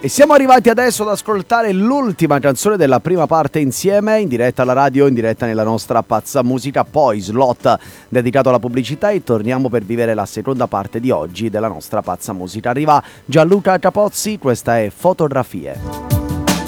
E siamo arrivati adesso ad ascoltare l'ultima canzone della prima parte insieme, in diretta alla radio, in diretta nella nostra Pazza Musica, poi slot dedicato alla pubblicità e torniamo per vivere la seconda parte di oggi della nostra Pazza Musica. Arriva Gianluca Capozzi, questa è Fotografie.